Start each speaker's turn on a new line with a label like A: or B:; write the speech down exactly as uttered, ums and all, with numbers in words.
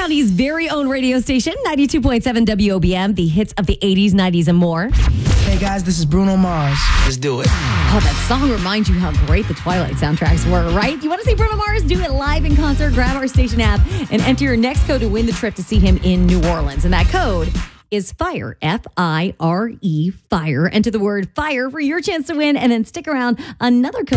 A: County's very own radio station, ninety-two point seven W O B M, the hits of the eighties, nineties, and more.
B: Hey guys, this is Bruno Mars. Let's do it.
A: Oh, that song reminds you how great the Twilight soundtracks were, right? You want to see Bruno Mars do it live in concert? Grab our station app and enter your next code to win the trip to see him in New Orleans. And that code is FIRE, F I R E, FIRE. Enter the word FIRE for your chance to win, and then stick around. Another code